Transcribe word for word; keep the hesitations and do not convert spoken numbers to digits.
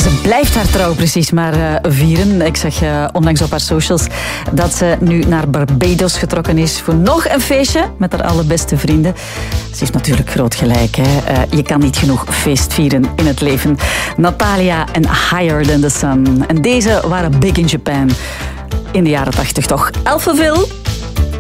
Ze blijft haar trouw precies maar uh, vieren. Ik zag uh, onlangs op haar socials dat ze nu naar Barbados getrokken is voor nog een feestje met haar allerbeste vrienden. Ze heeft natuurlijk groot gelijk. Hè? Uh, je kan niet genoeg feest vieren in het leven. Natalia en Higher Than The Sun. En deze waren big in Japan. In de jaren tachtig toch. Alphaville.